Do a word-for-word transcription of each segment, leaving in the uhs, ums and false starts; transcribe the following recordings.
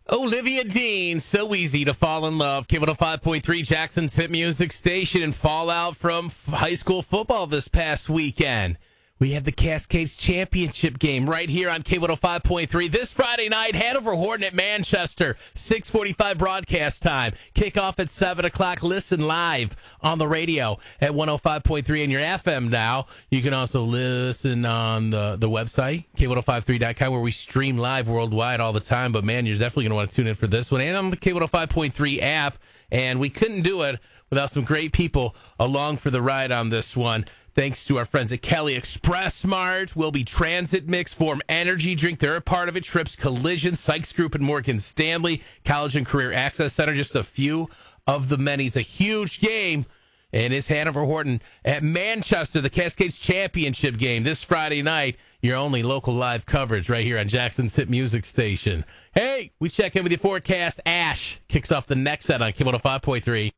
Olivia Dean, so easy to fall in love. K one oh five point three, Jackson's hit music station, and fallout from f- high school football this past weekend. We have the Cascades Championship game right here on K one oh five point three this Friday night. Hanover Horton at Manchester, six forty-five broadcast time. Kickoff at seven o'clock. Listen live on the radio at one oh five point three and your F M now. You can also listen on the, the website, K one oh five three dot com, where we stream live worldwide all the time. But, man, you're definitely going to want to tune in for this one. And on the K one oh five point three app. And we couldn't do it without some great people along for the ride on this one. Thanks to our friends at Kelly Express Smart, Will Be Transit Mix, Form Energy Drink. They're a part of it. Trips, Collision, Sykes Group, and Morgan Stanley. College and Career Access Center, just a few of the many. It's a huge game, and it's Hanover Horton at Manchester, the Cascades Championship game this Friday night. Your only local live coverage right here on Jackson's hit music station. Hey, we check in with your forecast. Ash kicks off the next set on K one oh five point three.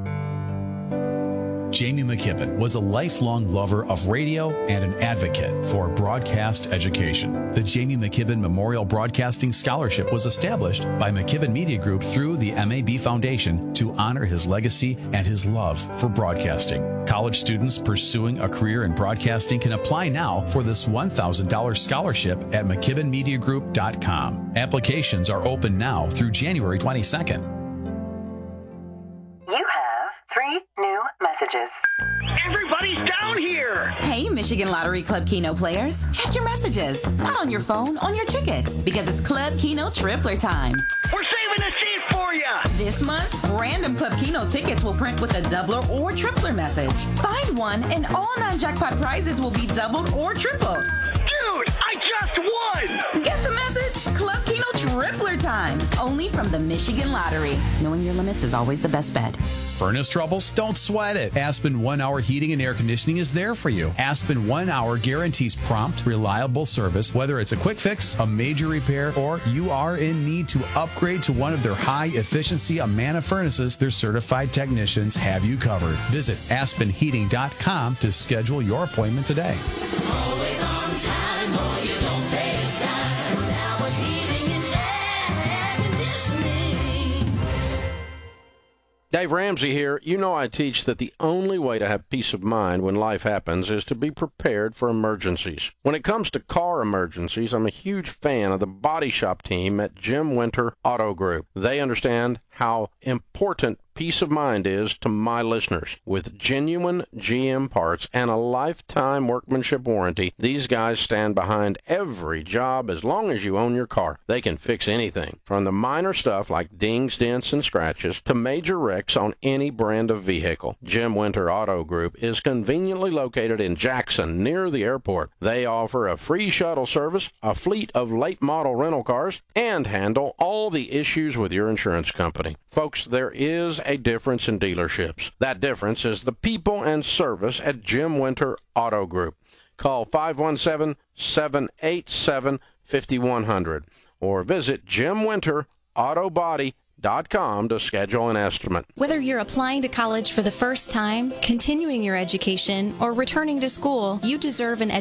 Jamie McKibben was a lifelong lover of radio and an advocate for broadcast education. The Jamie McKibben Memorial Broadcasting Scholarship was established by McKibben Media Group through the M A B Foundation to honor his legacy and his love for broadcasting. College students pursuing a career in broadcasting can apply now for this one thousand dollars scholarship at mckibben media group dot com. Applications are open now through January twenty-second. You have three new messages. Everybody's down here! Hey, Michigan Lottery Club Keno players. Check your messages. Not on your phone, on your tickets. Because it's Club Keno Tripler time. We're saving a seat for you! This month, random Club Keno tickets will print with a doubler or tripler message. Find one, and all non-jackpot prizes will be doubled or tripled. Dude, I just won! Get the message? Club Keno Tripler time. Only from the Michigan Lottery. Knowing your limits is always the best bet. Furnace troubles? Don't sweat it. Aspen One Hour Heating and Air Conditioning is there for you. Aspen One Hour guarantees prompt, reliable service, whether it's a quick fix, a major repair, or you are in need to upgrade to one of their high-efficiency Amana furnaces. Their certified technicians have you covered. Visit aspen heating dot com to schedule your appointment today. Always on time, or you don't pay time. Now with heating and air conditioning. Dave Ramsey here. You know I teach that the only way to have peace of mind when life happens is to be prepared for emergencies. When it comes to car emergencies, I'm a huge fan of the body shop team at Jim Winter Auto Group. They understand how important peace of mind is to my listeners. With genuine G M parts and a lifetime workmanship warranty, these guys stand behind every job as long as you own your car. They can fix anything, from the minor stuff like dings, dents, and scratches to major wrecks on any brand of vehicle. Jim Winter Auto Group is conveniently located in Jackson, near the airport. They offer a free shuttle service, a fleet of late model rental cars, and handle all the issues with your insurance company. Folks, there is a difference in dealerships. That difference is the people and service at Jim Winter Auto Group. Call five one seven, seven eight seven, five one zero zero or visit jim winter auto body dot com to schedule an estimate. Whether you're applying to college for the first time, continuing your education, or returning to school, you deserve an